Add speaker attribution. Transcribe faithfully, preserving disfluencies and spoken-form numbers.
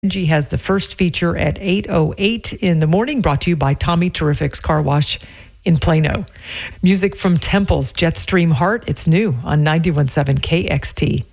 Speaker 1: G has the first feature at eight oh eight in the morning, brought to you by Tommy Terrific's Car Wash in Plano. Music from Temple's Jetstream Heart. It's new on ninety-one point seven K X T.